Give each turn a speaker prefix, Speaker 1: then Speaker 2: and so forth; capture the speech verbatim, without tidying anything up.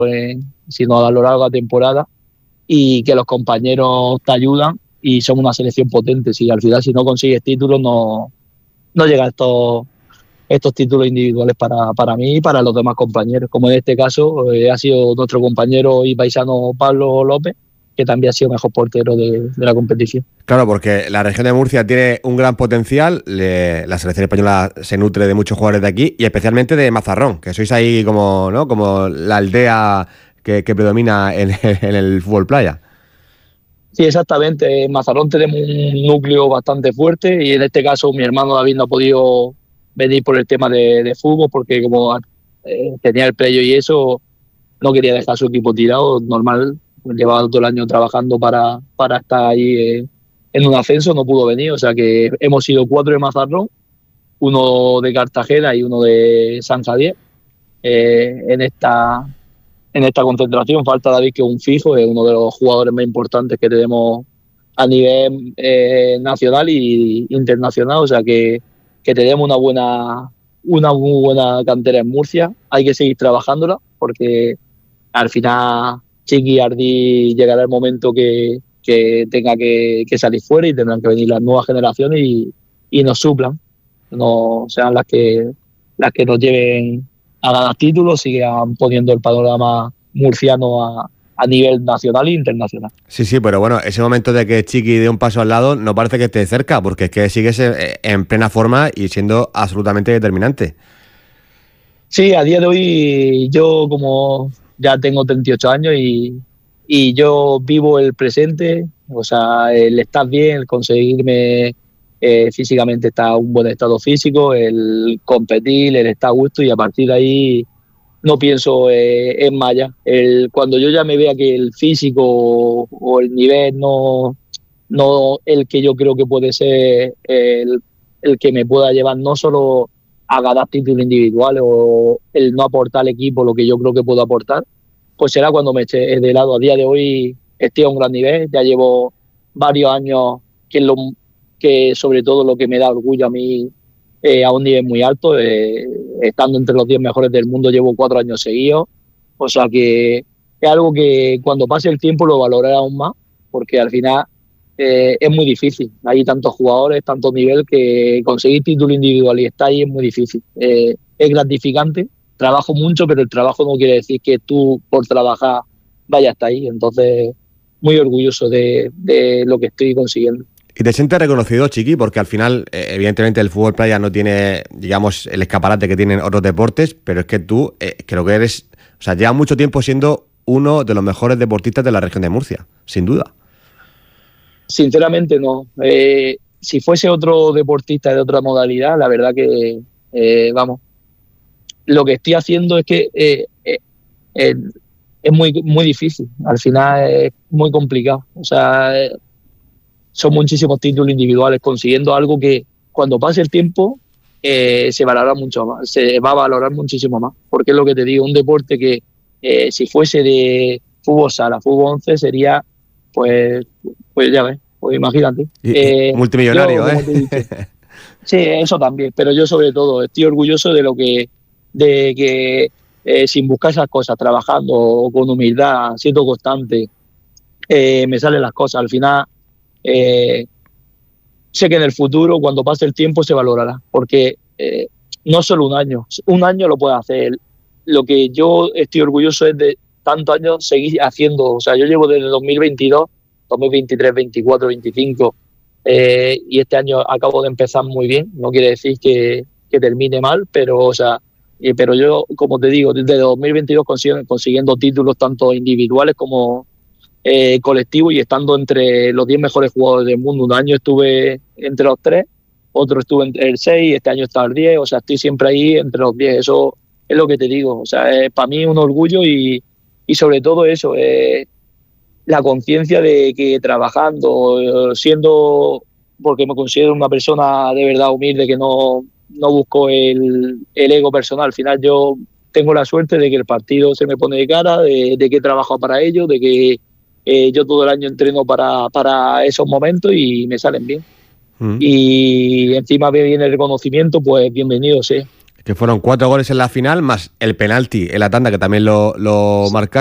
Speaker 1: eh, sino a lo largo de la temporada, y que los compañeros te ayudan y son una selección potente. Si al final, si no consigues títulos, no, no llegan estos, estos títulos individuales para, para mí y para los demás compañeros, como en este caso eh, ha sido nuestro compañero y paisano Pablo López, que también ha sido mejor portero de, de la competición.
Speaker 2: Claro, porque la región de Murcia tiene un gran potencial, le, la selección española se nutre de muchos jugadores de aquí y especialmente de Mazarrón, que sois ahí como, ¿no?, como la aldea que, que predomina en, en el fútbol playa.
Speaker 1: Sí, exactamente. En Mazarrón tenemos un núcleo bastante fuerte y en este caso mi hermano David no ha podido venir por el tema de, de fútbol porque como eh, tenía el playo y eso, no quería dejar su equipo tirado. Normal, llevaba todo el año trabajando para, para estar ahí eh, en un ascenso, no pudo venir. O sea que hemos sido cuatro de Mazarrón, uno de Cartagena y uno de San Javier eh, en esta en esta concentración. Falta David, que es un fijo, es uno de los jugadores más importantes que tenemos a nivel eh, nacional e internacional, o sea que, que tenemos una buena, una muy buena cantera en Murcia. Hay que seguir trabajándola porque al final Chiqui y Ardi llegará el momento que, que tenga que, que salir fuera y tendrán que venir las nuevas generaciones y, y nos suplan, no sean las que, las que nos lleven a ganar títulos, sigan poniendo el panorama murciano a, a nivel nacional e internacional.
Speaker 2: Sí, sí, pero bueno, ese momento de que Chiqui dé un paso al lado no parece que esté cerca, porque es que sigues en plena forma y siendo absolutamente determinante.
Speaker 1: Sí, a día de hoy yo como ya tengo treinta y ocho años y, y yo vivo el presente, o sea, el estar bien, el conseguirme eh, físicamente estar en un buen estado físico, el competir, el estar a gusto y a partir de ahí no pienso eh, en más allá. El, cuando yo ya me vea que el físico o, o el nivel no, no el que yo creo que puede ser el, el que me pueda llevar no solo a ganar títulos individuales o el no aportar al equipo lo que yo creo que puedo aportar, pues será cuando me eche de lado. A día de hoy estoy a un gran nivel, ya llevo varios años que, lo, que sobre todo lo que me da orgullo a mí eh, a un nivel muy alto, eh, estando entre los diez mejores del mundo llevo cuatro años seguidos, o sea que es algo que cuando pase el tiempo lo valoraré aún más, porque al final eh, es muy difícil, hay tantos jugadores, tanto nivel que conseguir título individual y estar ahí es muy difícil, eh, es gratificante, trabajo mucho, pero el trabajo no quiere decir que tú por trabajar vayas hasta ahí, entonces muy orgulloso de, de lo que estoy consiguiendo.
Speaker 2: ¿Y te sientes reconocido, Chiqui? Porque al final, eh, evidentemente, el fútbol playa no tiene, digamos, el escaparate que tienen otros deportes, pero es que tú eh, creo que eres, o sea, llevas mucho tiempo siendo uno de los mejores deportistas de la región de Murcia, sin duda.
Speaker 1: Sinceramente no. Eh, si fuese otro deportista de otra modalidad, la verdad que, eh, vamos, lo que estoy haciendo es que eh, eh, eh, es muy, muy difícil. Al final es muy complicado. O sea, eh, son muchísimos títulos individuales consiguiendo algo que cuando pase el tiempo eh, se valora mucho más, se va a valorar muchísimo más. Porque es lo que te digo, un deporte que eh, si fuese de fútbol sala, fútbol once sería, pues, pues ya ves, pues imagínate.
Speaker 2: Y, y
Speaker 1: Eh, yo,
Speaker 2: multimillonario,
Speaker 1: como te he dicho,
Speaker 2: ¿eh?
Speaker 1: sí, eso también, pero yo sobre todo estoy orgulloso de lo que, de que eh, sin buscar esas cosas, trabajando con humildad, siendo constante, eh, me salen las cosas. Al final, eh, sé que en el futuro, cuando pase el tiempo, se valorará, porque eh, no solo un año, un año lo puede hacer. Lo que yo estoy orgulloso es de tantos años seguir haciendo, o sea, yo llevo desde dos mil veintidós, dos mil veintitrés, veinticuatro, veinticinco, eh, y este año acabo de empezar muy bien, no quiere decir que, que termine mal, pero, o sea, eh, pero yo, como te digo, desde dos mil veintidós consigo, consiguiendo títulos tanto individuales como eh, colectivo y estando entre los diez mejores jugadores del mundo. Un año estuve entre los tres, otro estuve entre el seis, este año está el diez, o sea, estoy siempre ahí entre los diez. Eso es lo que te digo, o sea, es para mí un orgullo y, y sobre todo eso, eh, la conciencia de que trabajando, siendo, porque me considero una persona de verdad humilde, que no, no busco el, el ego personal. Al final yo tengo la suerte de que el partido se me pone de cara, de, de que he trabajado para ello, de que eh, yo todo el año entreno para, para esos momentos y me salen bien. Mm. Y encima viene el reconocimiento, pues bienvenido sea.
Speaker 2: Que fueron cuatro goles en la final, más el penalti en la tanda, que también lo, lo marcaste.